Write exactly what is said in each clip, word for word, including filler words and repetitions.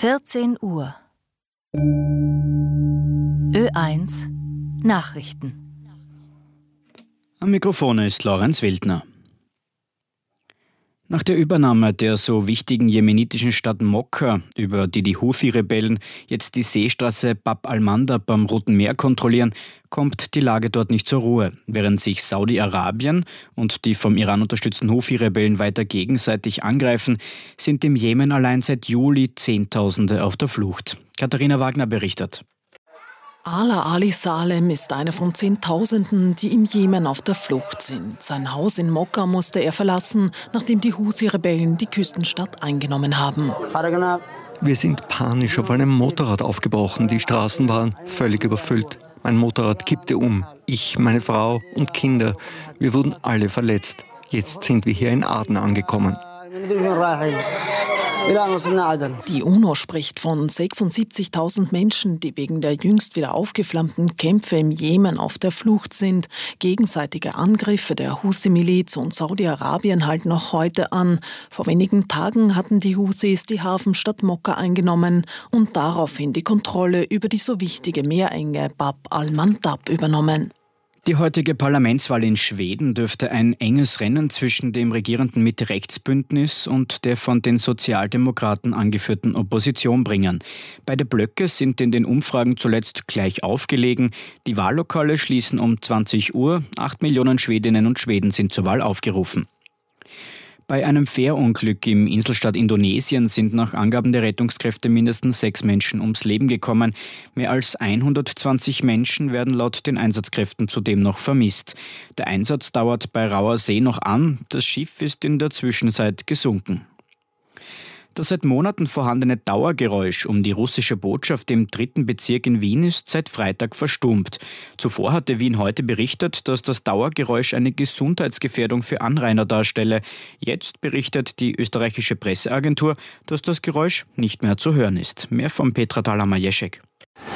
vierzehn Uhr. Ö eins Nachrichten. Am Mikrofon ist Lorenz Wildner. Nach der Übernahme der so wichtigen jemenitischen Stadt Mokka, über die die Houthi-Rebellen jetzt die Seestraße Bab al-Mandab am Roten Meer kontrollieren, kommt die Lage dort nicht zur Ruhe. Während sich Saudi-Arabien und die vom Iran unterstützten Houthi-Rebellen weiter gegenseitig angreifen, sind im Jemen allein seit Juli Zehntausende auf der Flucht. Katharina Wagner berichtet. Ala Ali Salem ist einer von Zehntausenden, die im Jemen auf der Flucht sind. Sein Haus in Mokka musste er verlassen, nachdem die Houthi-Rebellen die Küstenstadt eingenommen haben. Wir sind panisch auf einem Motorrad aufgebrochen. Die Straßen waren völlig überfüllt. Mein Motorrad kippte um. Ich, meine Frau und Kinder. Wir wurden alle verletzt. Jetzt sind wir hier in Aden angekommen. Die UNO spricht von sechsundsiebzigtausend Menschen, die wegen der jüngst wieder aufgeflammten Kämpfe im Jemen auf der Flucht sind. Gegenseitige Angriffe der Houthi-Miliz und Saudi-Arabien halten noch heute an. Vor wenigen Tagen hatten die Houthis die Hafenstadt Mokka eingenommen und daraufhin die Kontrolle über die so wichtige Meerenge Bab al-Mandab übernommen. Die heutige Parlamentswahl in Schweden dürfte ein enges Rennen zwischen dem regierenden Mitte-Rechts-Bündnis und der von den Sozialdemokraten angeführten Opposition bringen. Beide Blöcke sind in den Umfragen zuletzt gleich aufgelegen. Die Wahllokale schließen um zwanzig Uhr. Acht Millionen Schwedinnen und Schweden sind zur Wahl aufgerufen. Bei einem Fährunglück im Inselstaat Indonesien sind nach Angaben der Rettungskräfte mindestens sechs Menschen ums Leben gekommen. Mehr als hundertzwanzig Menschen werden laut den Einsatzkräften zudem noch vermisst. Der Einsatz dauert bei rauer See noch an. Das Schiff ist in der Zwischenzeit gesunken. Das seit Monaten vorhandene Dauergeräusch um die russische Botschaft im dritten Bezirk in Wien ist seit Freitag verstummt. Zuvor hatte Wien heute berichtet, dass das Dauergeräusch eine Gesundheitsgefährdung für Anrainer darstelle. Jetzt berichtet die österreichische Presseagentur, dass das Geräusch nicht mehr zu hören ist. Mehr von Petra Talama-Jeschek.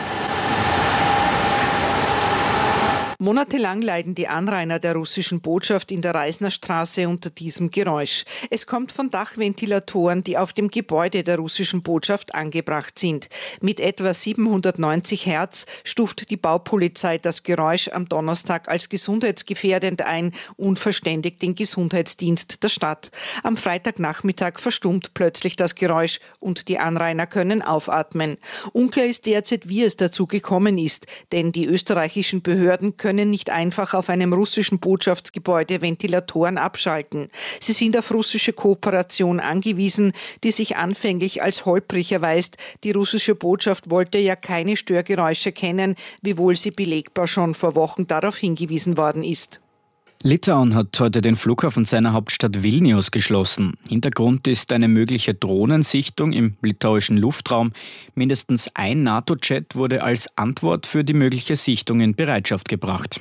Monatelang leiden die Anrainer der russischen Botschaft in der Reisner Straße unter diesem Geräusch. Es kommt von Dachventilatoren, die auf dem Gebäude der russischen Botschaft angebracht sind. Mit etwa siebenhundertneunzig Hertz stuft die Baupolizei das Geräusch am Donnerstag als gesundheitsgefährdend ein und verständigt den Gesundheitsdienst der Stadt. Am Freitagnachmittag verstummt plötzlich das Geräusch und die Anrainer können aufatmen. Unklar ist derzeit, wie es dazu gekommen ist, denn die österreichischen Behörden können können nicht einfach auf einem russischen Botschaftsgebäude Ventilatoren abschalten. Sie sind auf russische Kooperation angewiesen, die sich anfänglich als holprig erweist. Die russische Botschaft wollte ja keine Störgeräusche kennen, wiewohl sie belegbar schon vor Wochen darauf hingewiesen worden ist. Litauen hat heute den Flughafen seiner Hauptstadt Vilnius geschlossen. Hintergrund ist eine mögliche Drohnensichtung im litauischen Luftraum. Mindestens ein NATO-Jet wurde als Antwort für die mögliche Sichtung in Bereitschaft gebracht.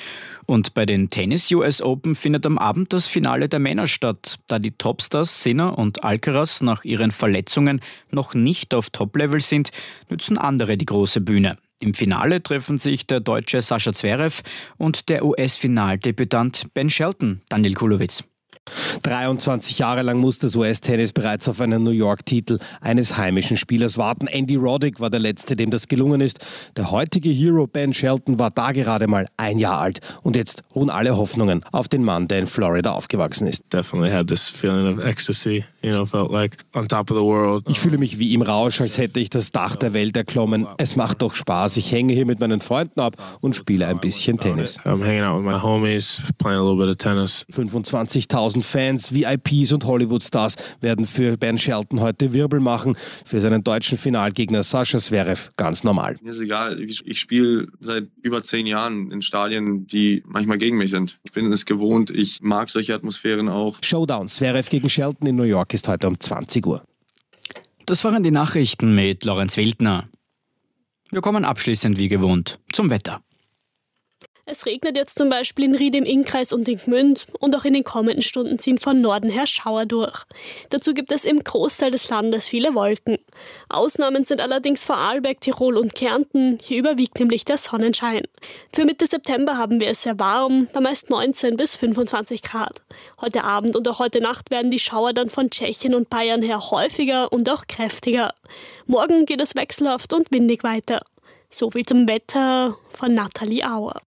Und bei den Tennis-U S Open findet am Abend das Finale der Männer statt. Da die Topstars Sinner und Alcaraz nach ihren Verletzungen noch nicht auf Top-Level sind, nützen andere die große Bühne. Im Finale treffen sich der Deutsche Sascha Zverev und der U S-Finaldebütant Ben Shelton, Daniel Kulowitz. dreiundzwanzig Jahre lang muss das U S-Tennis bereits auf einen New York-Titel eines heimischen Spielers warten. Andy Roddick war der Letzte, dem das gelungen ist. Der heutige Hero Ben Shelton war da gerade mal ein Jahr alt. Und jetzt ruhen alle Hoffnungen auf den Mann, der in Florida aufgewachsen ist. Definitely had this feeling of ecstasy, you know, felt like on top of the world. Ich fühle mich wie im Rausch, als hätte ich das Dach der Welt erklommen. Es macht doch Spaß. Ich hänge hier mit meinen Freunden ab und spiele ein bisschen Tennis. I'm hanging out with my homies, playing a little bit of tennis. fünfundzwanzigtausend Fans, V I Ps und Hollywood-Stars werden für Ben Shelton heute Wirbel machen. Für seinen deutschen Finalgegner Sascha Zverev ganz normal. Mir ist egal, ich spiele seit über zehn Jahren in Stadien, die manchmal gegen mich sind. Ich bin es gewohnt, ich mag solche Atmosphären auch. Showdown Zverev gegen Shelton in New York ist heute um zwanzig Uhr. Das waren die Nachrichten mit Lorenz Wildner. Wir kommen abschließend wie gewohnt zum Wetter. Es regnet jetzt zum Beispiel in Ried im Innkreis und in Gmünd und auch in den kommenden Stunden ziehen von Norden her Schauer durch. Dazu gibt es im Großteil des Landes viele Wolken. Ausnahmen sind allerdings Vorarlberg, Tirol und Kärnten. Hier überwiegt nämlich der Sonnenschein. Für Mitte September haben wir es sehr warm, bei meist neunzehn bis fünfundzwanzig Grad. Heute Abend und auch heute Nacht werden die Schauer dann von Tschechien und Bayern her häufiger und auch kräftiger. Morgen geht es wechselhaft und windig weiter. So viel zum Wetter von Nathalie Auer.